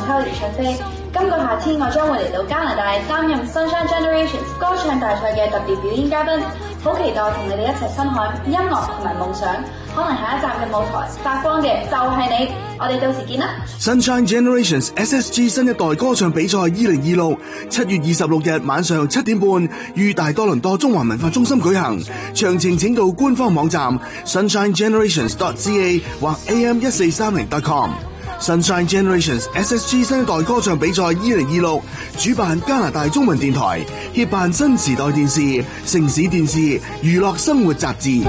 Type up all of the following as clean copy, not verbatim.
抽連唱飛。今個夏天我將會嚟到加拿大擔任 Sunshine Generations 歌唱大賽嘅特別表演嘉賓，好期待同你哋一齊分享音樂同埋夢想。可能下一站嘅舞台發光嘅就係你，我哋到時見啦 ！Sunshine Generations SSG 新一代歌唱比賽2026 7月26日晚上7點半於大多倫多中華文化中心舉行，詳情請到官方網站 sunshinegenerations.ca 或 am1430.com。Sunshine Generations SSG 新一代歌唱比賽2026主辦加拿大中文電台，協辦新時代電視、城市電視、娛樂生活雜誌。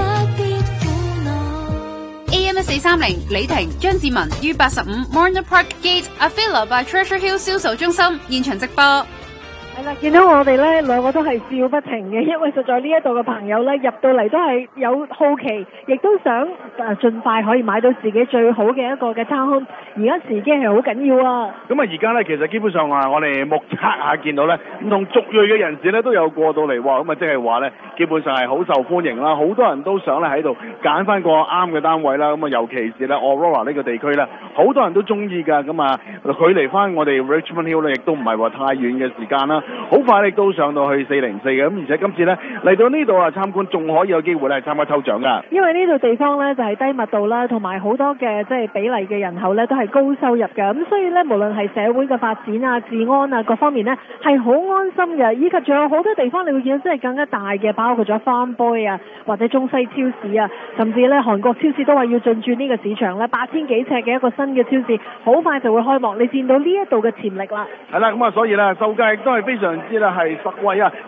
AM1430 李婷、張志文於85 Morner Park Gate Avila by Treasure Hill 銷售中心現場直播。 係啦，見到我哋咧兩個都係笑不停嘅，因為實在呢一度嘅朋友咧入到嚟都係有好奇，亦都想盡快可以買到自己最好嘅一個嘅 townhome。而家時機係好緊要啊！ 咁啊，而家咧其實基本上話我哋目測下見到咧，唔同族裔嘅人士咧都有過到嚟喎，咁啊即係話咧基本上係好受歡迎啦，好多人都想咧喺度揀翻個啱嘅單位啦。咁啊，尤其是咧 Aurora 呢個地區咧，好多人都中意㗎。咁啊，距離翻我哋 Richmond Hill 咧，亦都唔係話太遠嘅時間啦。好快亦都上到去404嘅，咁而且今次咧嚟到呢度啊參觀，仲可以有機會咧參加抽獎㗎。 因為呢度地方咧就係低密度啦，同埋好多嘅即係比例嘅人口咧都係高收入嘅，咁所以咧無論係社會嘅發展啊、治安啊各方面咧係好安心嘅，以及仲有好多地方你會見到真係更加大嘅，包括咗 Farm Boy 啊，或者中西超市啊，甚至咧韓國超市都話要進駐呢個市場咧，8000幾尺嘅一個新嘅超市，好快就會開幕，你見到呢一度嘅潛力啦。 係啦，咁啊，所以咧售價亦都係非常之啦，係實惠啊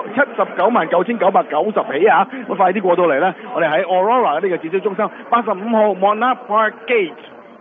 ，799990起啊！咁快啲過到嚟咧，我哋喺 Aurora 呢個展銷中心85號 Monarch Park Gate。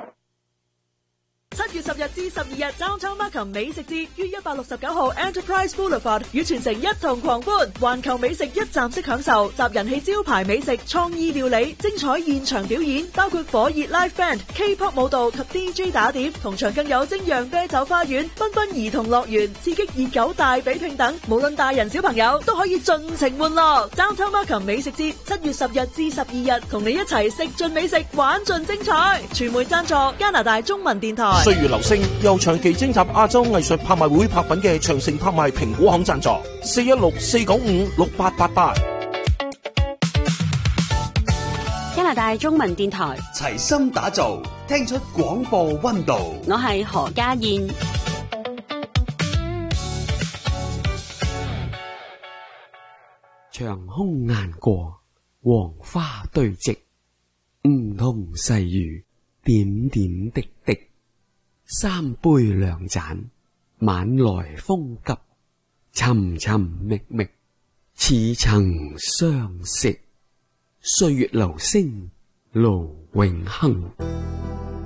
7月10日至12日 Downtown Markham 美食節於169號 Enterprise Boulevard 與全城一同狂歡，環球美食一站式享受，集人氣招牌美食、創意料理、精彩現場表演，包括火熱 live band、K-pop 舞蹈及 DJ 打碟，同場更有精釀啤酒花園、繽紛兒童樂園、刺激熱狗大比拼等，無論大人小朋友都可以盡情玩樂。Downtown Markham 美食節7月10日至12日，同你一齊食盡美食，玩盡精彩。傳媒贊助加拿大中文電台。 歲月流星由長期徵集亞洲藝術拍賣會拍品嘅長城拍賣評估行贊助，416-495-6888。 加拿大中文電台齊心打造，聽出廣播溫度。 我係何家燕。 長空雁過，黃花堆積，梧桐細雨，點點滴滴。三杯兩盞，晚來風急，尋尋覓覓，似曾相識。歲月流星，路永恆。